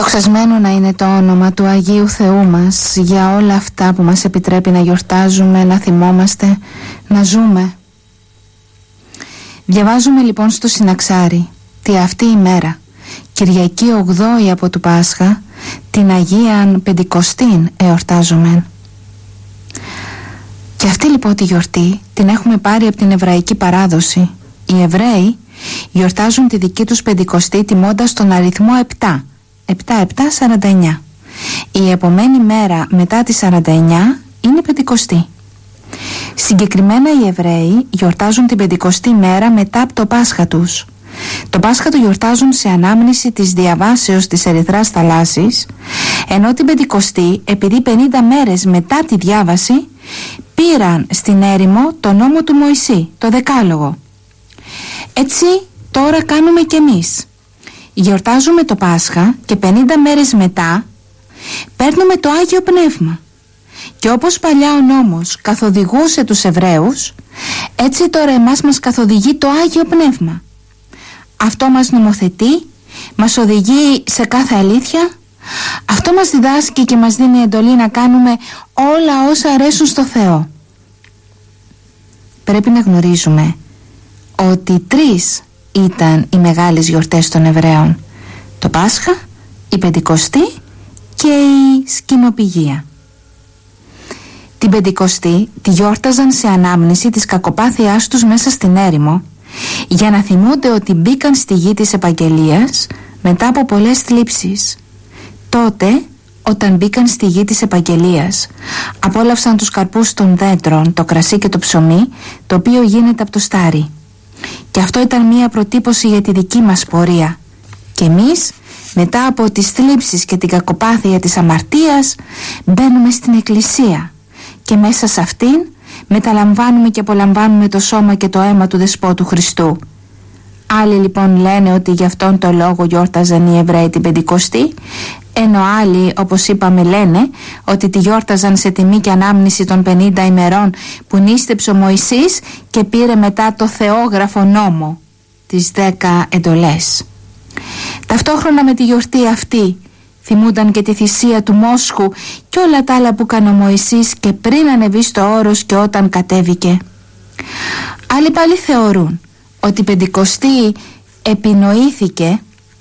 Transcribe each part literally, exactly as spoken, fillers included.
Δοξασμένο να είναι το όνομα του Αγίου Θεού μας για όλα αυτά που μας επιτρέπει να γιορτάζουμε, να θυμόμαστε, να ζούμε. Διαβάζουμε λοιπόν στο Συναξάρι τη αυτή η μέρα, Κυριακή ογδόη από του Πάσχα, την Αγίαν Πεντηκοστήν εορτάζουμε. Και αυτή λοιπόν τη γιορτή την έχουμε πάρει από την εβραϊκή παράδοση. Οι Εβραίοι γιορτάζουν τη δική τους Πεντηκοστή τιμώντας τον αριθμό επτά. επτά επτά σαράντα εννιά. Η επομένη μέρα μετά τη σαράντα εννιά είναι Πεντηκοστή. Συγκεκριμένα οι Εβραίοι γιορτάζουν την Πεντηκοστή μέρα μετά από το Πάσχα τους. Το Πάσχα το γιορτάζουν σε ανάμνηση της διαβάσεως της Ερυθράς θαλάσσης, ενώ την Πεντηκοστή, επειδή πενήντα μέρες μετά τη διάβαση πήραν στην έρημο το νόμο του Μωυσή, το Δεκάλογο. Έτσι τώρα κάνουμε κι εμείς. Γιορτάζουμε το Πάσχα και πενήντα μέρες μετά παίρνουμε το Άγιο Πνεύμα. Και όπως παλιά ο νόμος καθοδηγούσε τους Εβραίους, έτσι τώρα εμάς μας καθοδηγεί το Άγιο Πνεύμα. Αυτό μας νομοθετεί, μας οδηγεί σε κάθε αλήθεια, αυτό μας διδάσκει και μας δίνει εντολή να κάνουμε όλα όσα αρέσουν στο Θεό. Πρέπει να γνωρίζουμε ότι τρεις ήταν οι μεγάλες γιορτές των Εβραίων: το Πάσχα, η Πεντηκοστή και η Σκηνοπηγία. Την Πεντηκοστή τη γιόρταζαν σε ανάμνηση της κακοπάθειάς τους μέσα στην έρημο, για να θυμούνται ότι μπήκαν στη γη της επαγγελίας μετά από πολλές θλίψεις. Τότε, όταν μπήκαν στη γη της επαγγελίας, απόλαυσαν τους καρπούς των δέντρων, το κρασί και το ψωμί, το οποίο γίνεται από το στάρι. Και αυτό ήταν μία προτύπωση για τη δική μας πορεία. Και εμείς, μετά από τις θλίψεις και την κακοπάθεια της αμαρτίας, μπαίνουμε στην εκκλησία και μέσα σε αυτήν μεταλαμβάνουμε και απολαμβάνουμε το σώμα και το αίμα του Δεσπότου Χριστού. Άλλοι λοιπόν λένε ότι γι' αυτόν τον λόγο γιόρταζαν οι Εβραίοι την Πεντηκοστή, ενώ άλλοι, όπως είπαμε, λένε ότι τη γιόρταζαν σε τιμή και ανάμνηση των πενήντα ημερών που νήστεψε ο Μωυσής και πήρε μετά το θεόγραφο νόμο, τις δέκα εντολές. Ταυτόχρονα με τη γιορτή αυτή θυμούνταν και τη θυσία του Μόσχου και όλα τα άλλα που έκανε ο Μωυσής και πριν ανεβεί στο όρος και όταν κατέβηκε. Άλλοι πάλι θεωρούν ότι η Πεντηκοστή επινοήθηκε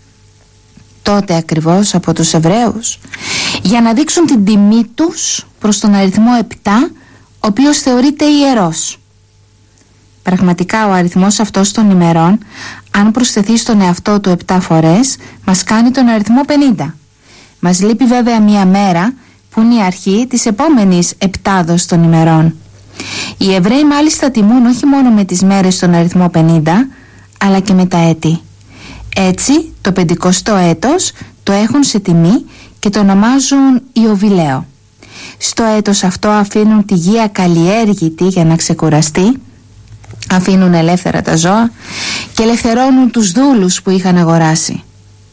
τότε ακριβώς από τους Εβραίους για να δείξουν την τιμή τους προς τον αριθμό επτά, ο οποίος θεωρείται ιερός. Πραγματικά ο αριθμός αυτός των ημερών, αν προσθεθεί στον εαυτό του επτά φορές, μας κάνει τον αριθμό πενήντα. Μας λείπει βέβαια μία μέρα που είναι η αρχή της επόμενης επτάδος των ημερών. Οι Εβραίοι μάλιστα τιμούν όχι μόνο με τις μέρες τον αριθμό πενήντα, αλλά και με τα έτη. Έτσι το πεντηκοστό έτος το έχουν σε τιμή και το ονομάζουν Ιωβιλέο. Στο έτος αυτό αφήνουν τη γη ακαλλιέργητη για να ξεκουραστεί, αφήνουν ελεύθερα τα ζώα και ελευθερώνουν τους δούλους που είχαν αγοράσει.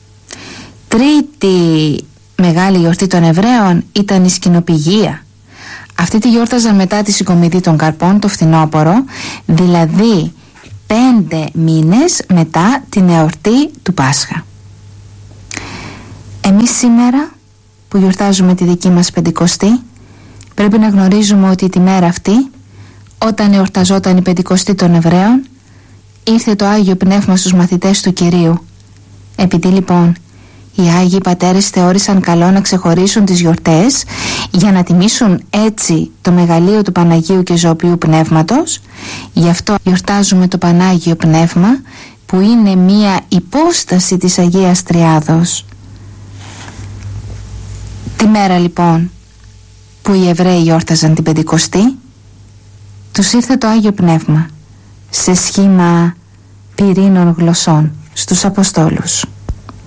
Τρίτη μεγάλη γιορτή των Εβραίων ήταν η Σκηνοπηγία. Αυτή τη γιόρταζαν μετά τη συγκομιδή των καρπών το φθινόπωρο, δηλαδή πέντε μήνες μετά την εορτή του Πάσχα. Εμείς σήμερα που γιορτάζουμε τη δική μας Πεντηκοστή, πρέπει να γνωρίζουμε ότι τη μέρα αυτή, όταν εορταζόταν η Πεντηκοστή των Εβραίων, ήρθε το Άγιο Πνεύμα στους μαθητές του Κυρίου. Επειδή λοιπόν οι Άγιοι Πατέρες θεώρησαν καλό να ξεχωρίσουν τις γιορτές για να τιμήσουν έτσι το μεγαλείο του Παναγίου και Ζωοποιού Πνεύματος, γι' αυτό γιορτάζουμε το Πανάγιο Πνεύμα, που είναι μία υπόσταση της Αγίας Τριάδος. Τη μέρα λοιπόν που οι Εβραίοι γιόρταζαν την Πεντηκοστή, τους ήρθε το Άγιο Πνεύμα σε σχήμα πυρήνων γλωσσών στους Αποστόλους.